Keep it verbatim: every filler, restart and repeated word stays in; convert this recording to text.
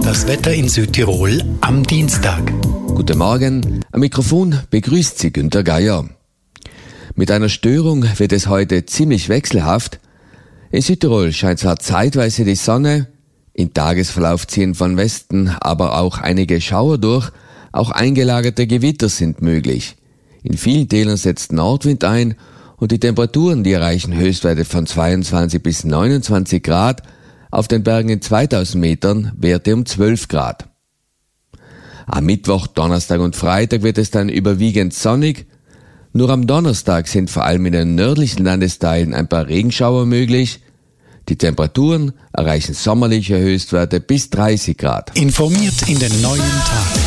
Das Wetter in Südtirol am Dienstag. Guten Morgen, am Mikrofon begrüßt Sie Günter Geier. Mit einer Störung wird es heute ziemlich wechselhaft. In Südtirol scheint zwar zeitweise die Sonne, im Tagesverlauf ziehen von Westen aber auch einige Schauer durch, auch eingelagerte Gewitter sind möglich. In vielen Tälern setzt Nordwind ein und die Temperaturen, die erreichen Höchstwerte von zweiundzwanzig bis neunundzwanzig Grad, auf den Bergen in zweitausend Metern Werte um zwölf Grad. Am Mittwoch, Donnerstag und Freitag wird es dann überwiegend sonnig. Nur am Donnerstag sind vor allem in den nördlichen Landesteilen ein paar Regenschauer möglich. Die Temperaturen erreichen sommerliche Höchstwerte bis dreißig Grad. Informiert in den neuen Tagen.